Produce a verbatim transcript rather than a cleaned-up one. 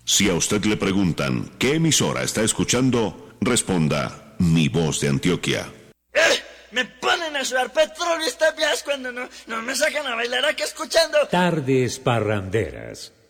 Si a usted le preguntan qué emisora está escuchando, responda Mi Voz de Antioquia. ¡Eh! Me ponen a sudar petróleo estas vías cuando no, no me sacan a bailar aquí escuchando Tardes Parranderas.